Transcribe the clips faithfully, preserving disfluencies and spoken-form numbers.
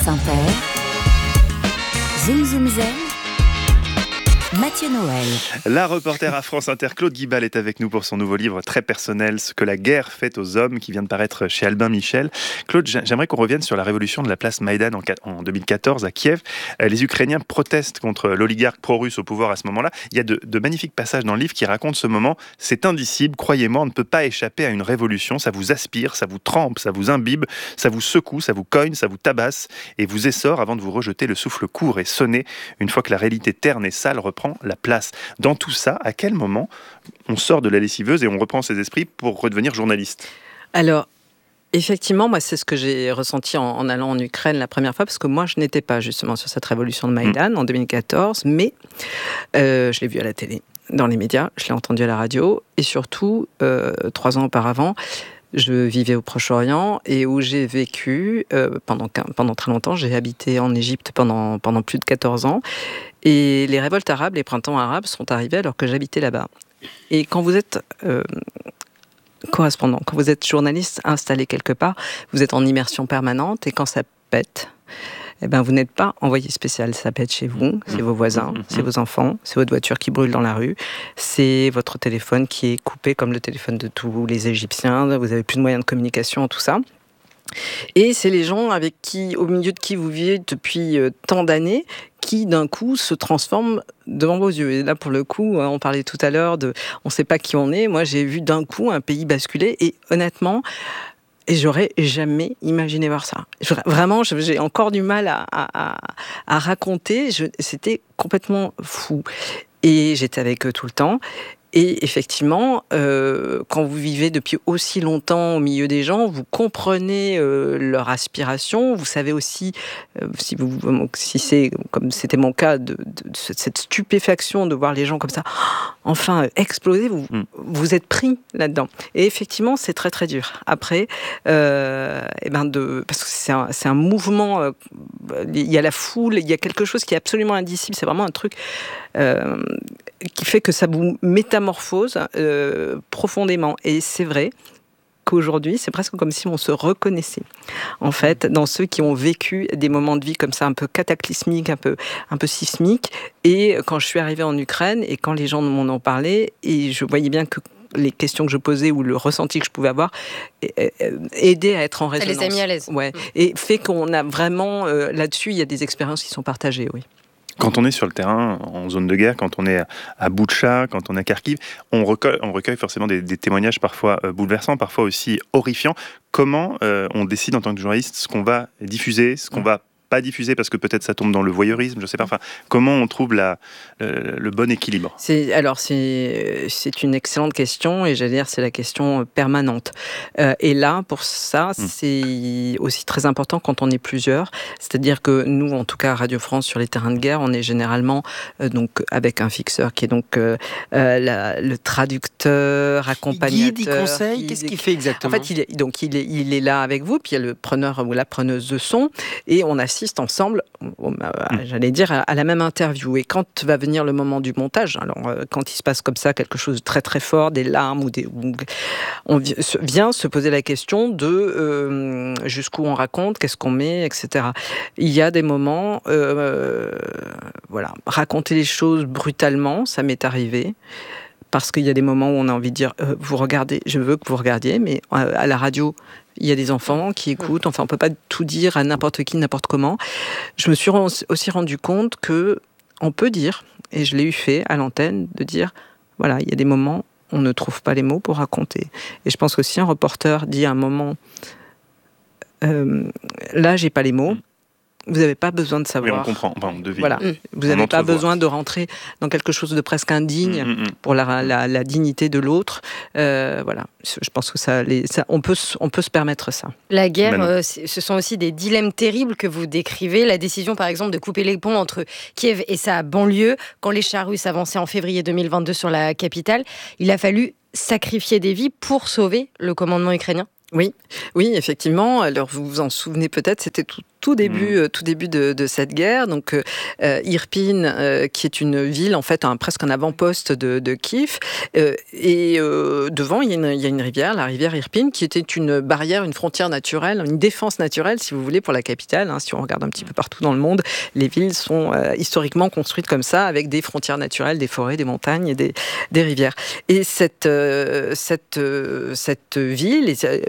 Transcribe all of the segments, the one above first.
France Inter, Zoom Zoom Zen, Mathieu Noël. La reporter à France Inter, Claude Guibal, est avec nous pour son nouveau livre très personnel, Ce que la guerre fait aux hommes, qui vient de paraître chez Albin Michel. Claude, j'aimerais qu'on revienne sur la révolution de la place Maïdan en deux mille quatorze à Kiev. Les Ukrainiens protestent contre l'oligarque pro-russe au pouvoir à ce moment-là. Il y a de, de magnifiques passages dans le livre qui racontent ce moment. C'est indicible, croyez-moi, on ne peut pas échapper à une révolution. Ça vous aspire, ça vous trempe, ça vous imbibe, ça vous secoue, ça vous cogne, ça vous tabasse et vous essore avant de vous rejeter le souffle court et sonné une fois que la réalité terne et sale reprend la place. Dans tout ça, à quel moment on sort de la lessiveuse et on reprend ses esprits pour redevenir journaliste ? Alors, effectivement, moi, c'est ce que j'ai ressenti en, en allant en Ukraine la première fois, parce que moi, je n'étais pas justement sur cette révolution de Maïdan mmh. en deux mille quatorze, mais euh, je l'ai vu à la télé, dans les médias, je l'ai entendu à la radio, et surtout, euh, trois ans auparavant, je vivais au Proche-Orient et où j'ai vécu euh, pendant, pendant très longtemps. J'ai habité en Égypte pendant, pendant plus de quatorze ans. Et les révoltes arabes, les printemps arabes sont arrivés alors que j'habitais là-bas. Et quand vous êtes euh, correspondant, quand vous êtes journaliste installé quelque part, vous êtes en immersion permanente et quand ça pète, eh ben, vous n'êtes pas envoyé spécial. Ça pète chez vous, c'est vos voisins, c'est vos enfants, c'est votre voiture qui brûle dans la rue, c'est votre téléphone qui est coupé comme le téléphone de tous les Égyptiens, vous n'avez plus de moyens de communication, tout ça. Et c'est les gens avec qui, au milieu de qui vous vivez depuis euh, tant d'années, qui d'un coup se transforment devant vos yeux. Et là, pour le coup, on parlait tout à l'heure de on ne sait pas qui on est. Moi, j'ai vu d'un coup un pays basculer et honnêtement, et j'aurais jamais imaginé voir ça. Vraiment, j'ai encore du mal à, à, à raconter. Je, c'était complètement fou. Et j'étais avec eux tout le temps. Et effectivement, euh, quand vous vivez depuis aussi longtemps au milieu des gens, vous comprenez euh, leur aspiration. Vous savez aussi, euh, si, vous, si c'est comme c'était mon cas, de, de, de cette stupéfaction de voir les gens comme ça, enfin exploser. Vous, mm. vous êtes pris là-dedans. Et effectivement, c'est très très dur. Après, euh, et ben de, parce que c'est un, c'est un mouvement. Euh, il y a la foule, il y a quelque chose qui est absolument indicible. C'est vraiment un truc. Euh, qui fait que ça vous métamorphose euh, profondément. Et c'est vrai qu'aujourd'hui, c'est presque comme si on se reconnaissait, en fait, dans ceux qui ont vécu des moments de vie comme ça, un peu cataclysmiques, un peu, un peu sismiques. Et quand je suis arrivée en Ukraine, et quand les gens m'en ont parlé, et je voyais bien que les questions que je posais ou le ressenti que je pouvais avoir aidaient à être en résonance. Ça les a mis à l'aise. Ouais. Et fait qu'on a vraiment, euh, là-dessus, il y a des expériences qui sont partagées, oui. Quand on est sur le terrain, en zone de guerre, quand on est à Boutcha, quand on est à Kharkiv, on recueille, on recueille forcément des, des témoignages parfois bouleversants, parfois aussi horrifiants. Comment euh, on décide en tant que journaliste ce qu'on va diffuser, ce qu'on va pas diffuser parce que peut-être ça tombe dans le voyeurisme, je sais pas. Enfin, comment on trouve la, le, le bon équilibre ? C'est, alors, c'est, c'est une excellente question et j'allais dire c'est la question permanente. Euh, et là, pour ça, mmh. c'est aussi très important quand on est plusieurs. C'est-à-dire que nous, en tout cas à Radio France, sur les terrains de guerre, on est généralement euh, donc, avec un fixeur qui est donc euh, la, le traducteur, accompagnateur. Il guide, il conseille, il, qu'est-ce qu'il fait exactement ? En fait, il est, donc, il, est, il est là avec vous, puis il y a le preneur ou la preneuse de son et on assiste ensemble, j'allais dire, à la même interview. Et quand va venir le moment du montage, alors quand il se passe comme ça quelque chose de très très fort, des larmes ou des, on vient se poser la question de euh, jusqu'où on raconte, qu'est-ce qu'on met, et cetera. Il y a des moments, euh, voilà, raconter les choses brutalement, ça m'est arrivé. Parce qu'il y a des moments où on a envie de dire euh, vous regardez, je veux que vous regardiez, mais euh, à la radio, il y a des enfants qui écoutent, enfin on ne peut pas tout dire à n'importe qui, n'importe comment. Je me suis aussi rendu compte qu'on peut dire, et je l'ai eu fait à l'antenne, de dire voilà, il y a des moments où on ne trouve pas les mots pour raconter. Et je pense qu'aussi un reporter dit à un moment euh, là, j'ai pas les mots. Vous n'avez pas besoin de savoir. Oui, on comprend, enfin, on devine. Voilà. Mmh. Vous n'avez pas besoin de rentrer dans quelque chose de presque indigne mmh, mmh. pour la, la, la dignité de l'autre. Euh, voilà. Je pense que ça, les, ça on, peut, on peut se permettre ça. La guerre, euh, ce sont aussi des dilemmes terribles que vous décrivez. La décision, par exemple, de couper les ponts entre Kiev et sa banlieue, quand les chars russes avançaient en février deux mille vingt-deux sur la capitale, il a fallu sacrifier des vies pour sauver le commandement ukrainien. Oui, oui, effectivement. Alors, vous vous en souvenez peut-être, c'était tout, tout début, mmh. tout début de, de cette guerre. Donc, euh, Irpin, euh, qui est une ville, en fait, un, presque un avant-poste de, de Kiev. Euh, et euh, devant, il y, a une, il y a une rivière, la rivière Irpin, qui était une barrière, une frontière naturelle, une défense naturelle, si vous voulez, pour la capitale. Hein. Si on regarde un petit peu partout dans le monde, les villes sont euh, historiquement construites comme ça, avec des frontières naturelles, des forêts, des montagnes et des, des rivières. Et cette, euh, cette, euh, cette ville,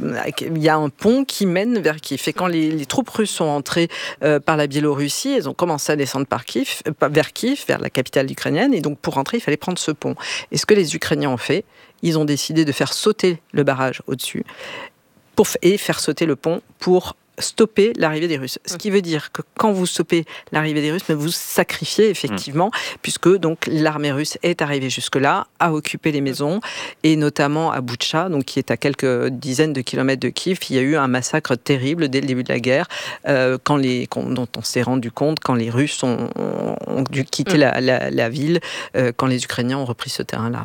il y a un pont qui mène vers Kiev. Et quand les, les troupes russes sont entrées euh, par la Biélorussie, elles ont commencé à descendre par Kiev, euh, vers Kiev, vers la capitale ukrainienne. Et donc, pour rentrer, il fallait prendre ce pont. Et ce que les Ukrainiens ont fait, ils ont décidé de faire sauter le barrage au-dessus pour, et faire sauter le pont pour stopper l'arrivée des Russes. Ce qui veut dire que quand vous stoppez l'arrivée des Russes, mais vous sacrifiez effectivement, mmh. puisque donc l'armée russe est arrivée jusque-là, a occupé les maisons, et notamment à Boutcha, donc qui est à quelques dizaines de kilomètres de Kiev, il y a eu un massacre terrible dès le début de la guerre, euh, quand les, quand, dont on s'est rendu compte quand les Russes ont, ont dû quitter mmh. la, la, la ville, euh, quand les Ukrainiens ont repris ce terrain-là.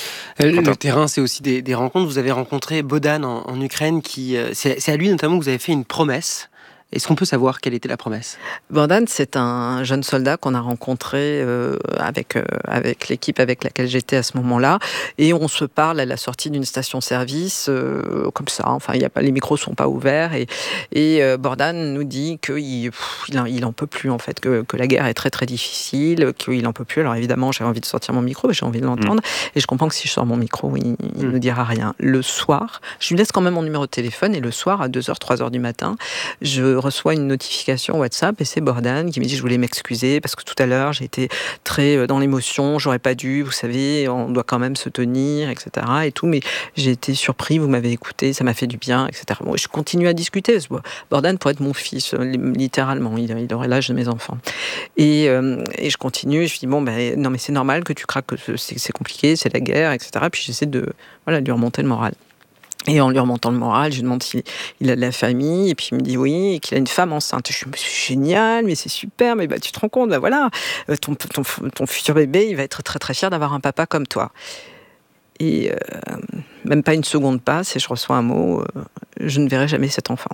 Le, le terrain, c'est aussi des, des rencontres. Vous avez rencontré Bohdan en, en Ukraine, qui, c'est, c'est à lui notamment que vous avez fait une promesse. Est-ce qu'on peut savoir quelle était la promesse ? Bohdan, c'est un jeune soldat qu'on a rencontré euh, avec, euh, avec l'équipe avec laquelle j'étais à ce moment-là. Et on se parle à la sortie d'une station-service, euh, comme ça. Enfin, y a pas, les micros ne sont pas ouverts. Et, et euh, Bohdan nous dit qu'il pff, il en peut plus, en fait, que, que la guerre est très, très difficile, qu'il en peut plus. Alors évidemment, j'ai envie de sortir mon micro, mais j'ai envie de l'entendre. Mmh. Et je comprends que si je sors mon micro, il ne mmh. me dira rien. Le soir, je lui laisse quand même mon numéro de téléphone. Et le soir, à deux heures, trois heures du matin, je reçois une notification WhatsApp et c'est Bohdan qui me dit je voulais m'excuser parce que tout à l'heure j'ai été très dans l'émotion, j'aurais pas dû, vous savez, on doit quand même se tenir, et cetera et tout, mais j'ai été surpris, vous m'avez écouté, ça m'a fait du bien, et cetera. Bon, je continue à discuter. Bohdan pourrait être mon fils, littéralement, il, il aurait l'âge de mes enfants. Et, euh, et je continue, je lui dis bon ben non mais c'est normal que tu craques, que c'est, c'est compliqué, c'est la guerre, et cetera. Puis j'essaie de voilà de lui remonter le moral. Et en lui remontant le moral, je lui demande s'il il a de la famille, et puis il me dit oui, et qu'il a une femme enceinte. Je suis génial, mais c'est super, mais bah, tu te rends compte, bah, voilà, ton, ton, ton futur bébé, il va être très très fier d'avoir un papa comme toi. Et euh, même pas une seconde passe, et je reçois un mot, euh, je ne verrai jamais cet enfant.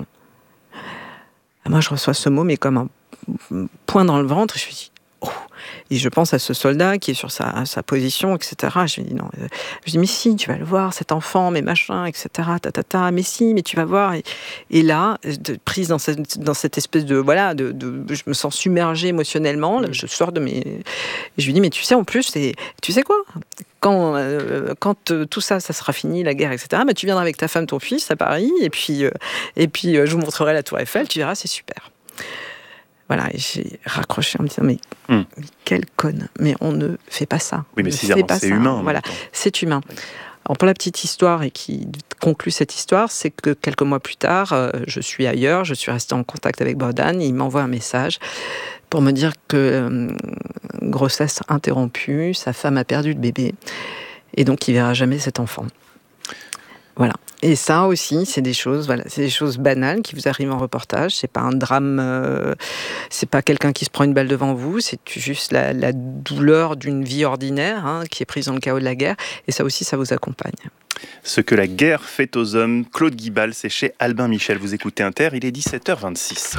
Et moi, je reçois ce mot, mais comme un point dans le ventre, et je me dis, oh. Et je pense à ce soldat qui est sur sa, sa position, et cetera. Je me dis non. Je dis mais si, tu vas le voir, cet enfant, mais machin, et cetera. Ta, ta, ta, mais si, mais tu vas voir. Et, et là, de, prise dans cette, dans cette espèce de voilà, de, de, je me sens submergée émotionnellement. Là, je sors de mes. Et je lui dis mais tu sais en plus, c'est, tu sais quoi? Quand, euh, quand euh, tout ça, ça sera fini, la guerre, et cetera. Bah, tu viendras avec ta femme, ton fils à Paris, et puis, euh, et puis euh, je vous montrerai la Tour Eiffel. Tu verras, c'est super. Voilà, et j'ai raccroché en me disant mais, mmh. mais quelle conne, mais on ne fait pas ça. Oui, mais c'est, pas c'est ça. Humain. Voilà, c'est humain. Alors pour la petite histoire et qui conclut cette histoire, c'est que quelques mois plus tard, euh, je suis ailleurs, je suis restée en contact avec Bohdan, et il m'envoie un message pour me dire que euh, grossesse interrompue, sa femme a perdu le bébé, et donc il verra jamais cet enfant. Voilà. Et ça aussi, c'est des choses, voilà, c'est des choses banales qui vous arrivent en reportage. C'est pas un drame, euh, c'est pas quelqu'un qui se prend une balle devant vous. C'est juste la, la douleur d'une vie ordinaire hein, qui est prise dans le chaos de la guerre. Et ça aussi, ça vous accompagne. Ce que la guerre fait aux hommes. Claude Guibal, c'est chez Albin Michel. Vous écoutez Inter, il est dix-sept heures vingt-six.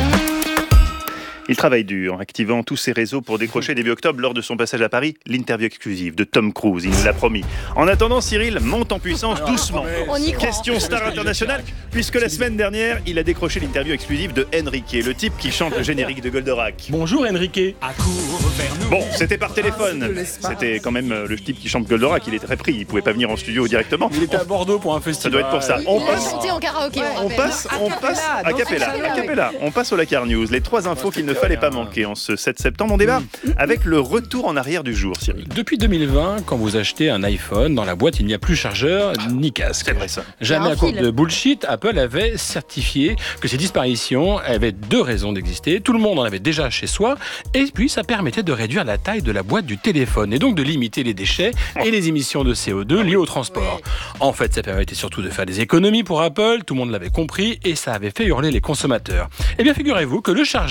Il travaille dur, activant tous ses réseaux pour décrocher début octobre, lors de son passage à Paris, l'interview exclusive de Tom Cruise. Il nous l'a promis. En attendant, Cyril monte en puissance Alors, doucement. Question star internationale, puisque la semaine dernière, il a décroché l'interview exclusive de Enrique, le type qui chante le générique de Goldorak. Bonjour Enrique. Bon, c'était par téléphone. C'était quand même le type qui chante Goldorak. Il était très pris, il pouvait pas venir en studio directement. Il était à Bordeaux pour un festival. Ça doit être pour ça. On passe. En karaoké. On passe. On passe. A cappella. A cappella. On passe au Lakar News. Les trois infos qu'il ne fallait pas manquer en ce sept septembre. On débat avec le retour en arrière du jour, Cyril. Depuis deux mille vingt, quand vous achetez un iPhone, dans la boîte, il n'y a plus chargeur ni casque. C'est vrai ça. Jamais à cause de bullshit, Apple avait certifié que ces disparitions avaient deux raisons d'exister. Tout le monde en avait déjà chez soi, et puis ça permettait de réduire la taille de la boîte du téléphone, et donc de limiter les déchets et les émissions de C O deux liées au transport. En fait, ça permettait surtout de faire des économies pour Apple, tout le monde l'avait compris, et ça avait fait hurler les consommateurs. Eh bien, figurez-vous que le chargeur et le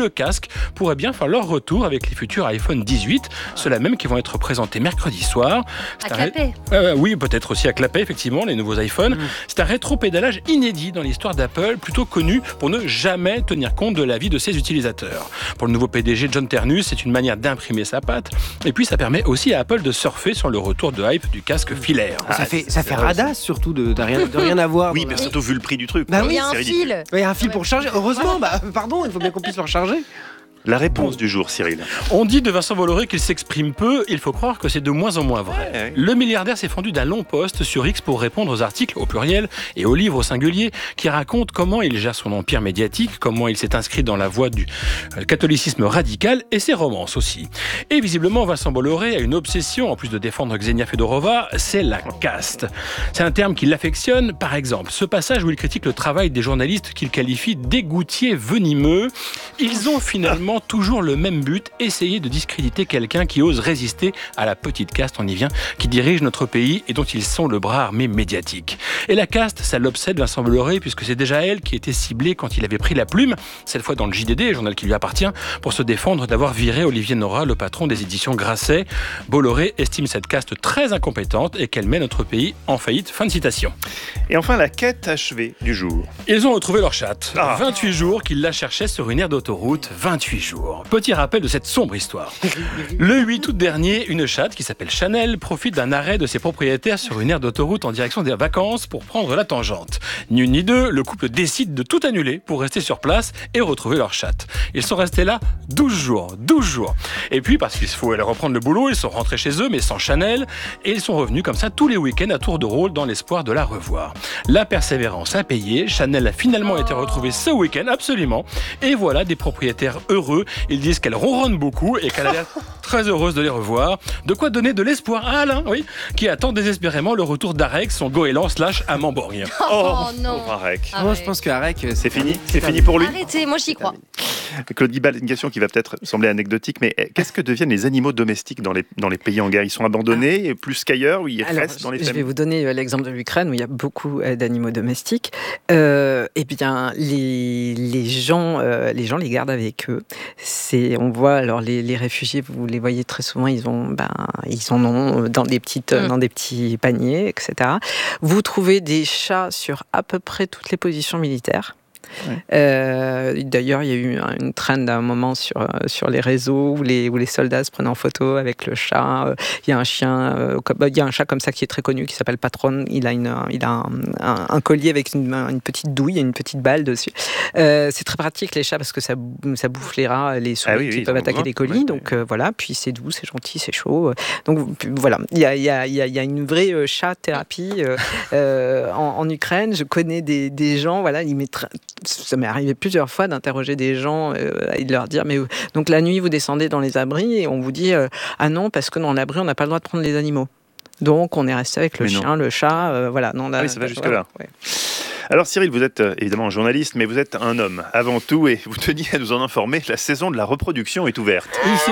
le casque pourrait bien faire leur retour avec les futurs iPhone dix-huit, ceux-là même qui vont être présentés mercredi soir. À clapper. Euh, oui, peut-être aussi à clapper, effectivement, les nouveaux iPhones. Mmh. C'est un rétro-pédalage inédit dans l'histoire d'Apple, plutôt connu pour ne jamais tenir compte de la vie de ses utilisateurs. Pour le nouveau P D G John Ternus, c'est une manière d'imprimer sa patte. Et puis, ça permet aussi à Apple de surfer sur le retour de hype du casque filaire. Ah, ça fait, ça fait radasse, surtout, de, de, rien, de rien avoir. Oui, mais surtout vu le prix du truc. Bah il oui, y a un fil. Il y a un fil pour charger. Heureusement, bah, pardon, il faut bien qu'on puisse le recharger. La réponse du jour, Cyril. On dit de Vincent Bolloré qu'il s'exprime peu, il faut croire que c'est de moins en moins vrai. Ouais, ouais. Le milliardaire s'est fendu d'un long post sur X pour répondre aux articles au pluriel et aux livres au singulier qui racontent comment il gère son empire médiatique, comment il s'est inscrit dans la voie du catholicisme radical et ses romances aussi. Et visiblement, Vincent Bolloré a une obsession, en plus de défendre Xenia Fedorova, c'est la caste. C'est un terme qui l'affectionne, par exemple, ce passage où il critique le travail des journalistes qu'il qualifie d'égoutiers venimeux. Ils ont finalement toujours le même but, essayer de discréditer quelqu'un qui ose résister à la petite caste, on y vient, qui dirige notre pays et dont ils sont le bras armé médiatique. Et la caste, ça l'obsède Vincent Bolloré, puisque c'est déjà elle qui était ciblée quand il avait pris la plume, cette fois dans le J D D, journal qui lui appartient, pour se défendre d'avoir viré Olivier Nora, le patron des éditions Grasset. Bolloré estime cette caste très incompétente et qu'elle met notre pays en faillite. Fin de citation. Et enfin, la quête achevée du jour. Ils ont retrouvé leur chatte. Ah. vingt-huit jours qu'ils la cherchaient sur une aire d'autoroute. vingt-huit jours. Petit rappel de cette sombre histoire. Le huit août dernier, une chatte qui s'appelle Chanel profite d'un arrêt de ses propriétaires sur une aire d'autoroute en direction des vacances pour prendre la tangente. Ni une ni deux, le couple décide de tout annuler pour rester sur place et retrouver leur chatte. Ils sont restés là douze jours. douze jours. Et puis, parce qu'il faut aller reprendre le boulot, ils sont rentrés chez eux, mais sans Chanel. Et ils sont revenus comme ça tous les week-ends à tour de rôle dans l'espoir de la revoir. La persévérance a payé. Chanel a finalement été retrouvée ce week-end, absolument. Et voilà des propriétaires heureux. Ils disent qu'elle ronronne beaucoup et qu'elle a l'air très heureuse de les revoir. De quoi donner de l'espoir à Alain, oui, qui attend désespérément le retour d'Arek, son goéland slash amant borgne. Oh, oh non. Pauvre Arek. Moi, je pense que Arek, c'est fini. C'est fini pour lui. Arrêtez, moi j'y crois. Claude Guibal, une question qui va peut-être sembler anecdotique, mais qu'est-ce que deviennent les animaux domestiques dans les, dans les pays en guerre ? Ils sont abandonnés ah. plus qu'ailleurs ou ils Alors, restent dans les familles ? Je vais vous donner l'exemple de l'Ukraine où il y a beaucoup d'animaux domestiques. Euh, eh bien, les, les, gens, euh, les gens les gardent avec eux. C'est, on voit, alors les, les réfugiés, vous les voyez très souvent, ils, ont, ben, ils en ont dans des, petites, mmh. dans des petits paniers, et cetera. Vous trouvez des chats sur à peu près toutes les positions militaires. Ouais. Euh, d'ailleurs, il y a eu une trend à un moment sur, sur les réseaux où les, où les soldats se prenaient en photo avec le chat. Euh, il y a un chien, euh, il y a un chat comme ça qui est très connu qui s'appelle Patron. Il a, une, il a un, un, un collier avec une, une petite douille et une petite balle dessus. Euh, c'est très pratique les chats parce que ça, ça bouffe les rats, les souris ah oui, qui oui, peuvent attaquer les colis. Ouais, donc ouais. Euh, voilà, puis c'est doux, c'est gentil, c'est chaud. Donc voilà, il y a, il y a, il y a une vraie chat thérapie euh, euh, en, en Ukraine. Je connais des, des gens, voilà, ils mettent. Ça m'est arrivé plusieurs fois d'interroger des gens euh, et de leur dire mais euh, donc la nuit vous descendez dans les abris et on vous dit euh, ah non parce que dans l'abri on n'a pas le droit de prendre les animaux. Donc on est resté avec le mais chien, non. le chat, euh, voilà. Non, ah oui, ça va jusque là. Ouais. Alors Cyril, vous êtes euh, évidemment journaliste, mais vous êtes un homme avant tout et vous teniez à nous en informer. La saison de la reproduction est ouverte. Ici.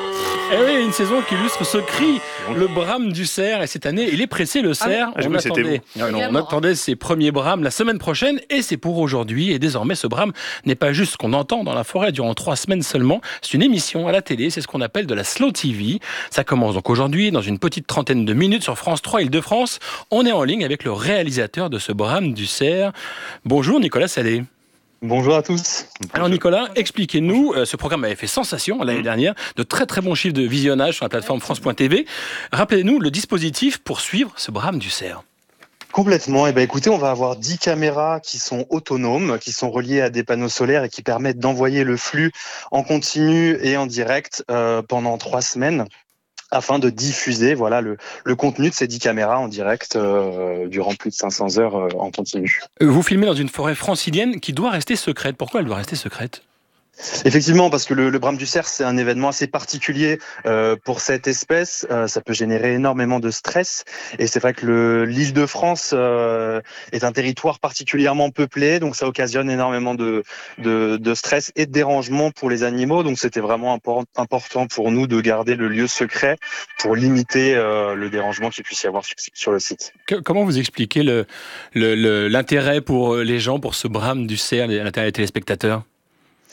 Eh oui, une saison qui illustre ce cri, le brame du cerf. Et cette année, il est pressé, le cerf. Ah, on, attendait, non, non, on attendait ses premiers brames la semaine prochaine et c'est pour aujourd'hui. Et désormais, ce brame n'est pas juste ce qu'on entend dans la forêt durant trois semaines seulement. C'est une émission à la télé, c'est ce qu'on appelle de la slow T V. Ça commence donc aujourd'hui, dans une petite trentaine de minutes sur France trois Île-de-France. On est en ligne avec le réalisateur de ce brame du cerf. Bonjour Nicolas Salé. Bonjour à tous. Alors Nicolas, expliquez-nous, euh, ce programme avait fait sensation l'année dernière, de très très bons chiffres de visionnage sur la plateforme France point T V. Rappelez-nous le dispositif pour suivre ce brame du cerf. Complètement. Eh ben, écoutez, on va avoir dix caméras qui sont autonomes, qui sont reliées à des panneaux solaires et qui permettent d'envoyer le flux en continu et en direct euh, pendant trois semaines. Afin de diffuser voilà, le, le contenu de ces dix caméras en direct euh, durant plus de cinq cents heures euh, en continu. Vous filmez dans une forêt francilienne qui doit rester secrète. Pourquoi elle doit rester secrète ? Effectivement, parce que le, le brame du cerf, c'est un événement assez particulier euh, pour cette espèce. Euh, ça peut générer énormément de stress. Et c'est vrai que le, l'Île-de-France euh, est un territoire particulièrement peuplé, donc ça occasionne énormément de, de, de stress et de dérangement pour les animaux. Donc c'était vraiment import- important pour nous de garder le lieu secret pour limiter euh, le dérangement qu'il puisse y avoir sur, sur le site. Que, comment vous expliquez le, le, le, l'intérêt pour les gens pour ce brame du cerf, l'intérêt des téléspectateurs ?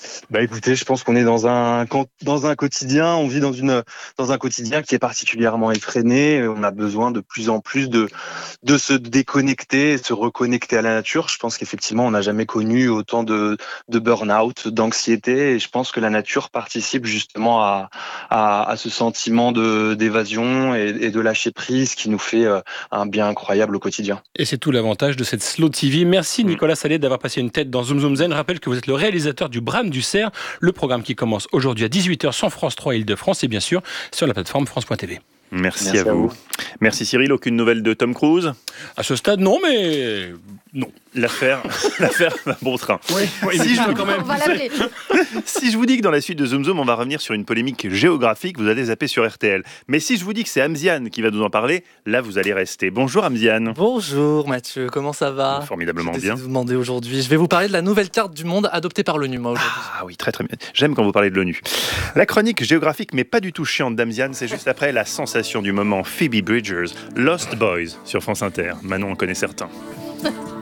Bah écoutez, je pense qu'on est dans un dans un quotidien, on vit dans une dans un quotidien qui est particulièrement effréné. On a besoin de plus en plus de de se déconnecter, se reconnecter à la nature. Je pense qu'effectivement, on n'a jamais connu autant de de burn-out, d'anxiété, et je pense que la nature participe justement à à, à ce sentiment de d'évasion et, et de lâcher prise qui nous fait un bien incroyable au quotidien. Et c'est tout l'avantage de cette Slow T V. Merci Nicolas Sallet d'avoir passé une tête dans Zoom Zoom Zen. Je rappelle que vous êtes le réalisateur du Brame du Cerf, le programme qui commence aujourd'hui à dix-huit heures sur France trois Île-de-France et bien sûr sur la plateforme France point T V. Merci, Merci à, vous. à vous. Merci Cyril, aucune nouvelle de Tom Cruise ? À ce stade, non, mais non. L'affaire, l'affaire va bon train. Oui, oui, si, je vous... quand même. On va l'appeler. Si je vous dis que dans la suite de Zoom Zoom, on va revenir sur une polémique géographique, vous allez zapper sur R T L. Mais si je vous dis que c'est Amziane qui va nous en parler, là vous allez rester. Bonjour Amziane. Bonjour Mathieu, comment ça va ? Formidablement J'ai bien. de vous demander aujourd'hui. Je vais vous parler de la nouvelle carte du monde adoptée par l'ONU, moi, aujourd'hui. Ah oui, très très bien. J'aime quand vous parlez de l'ONU. La chronique géographique, mais pas du tout chiante d'Amziane, c'est juste après la sensation du moment. Phoebe Bridgers, Lost Boys sur France Inter. Manon en connaît certains.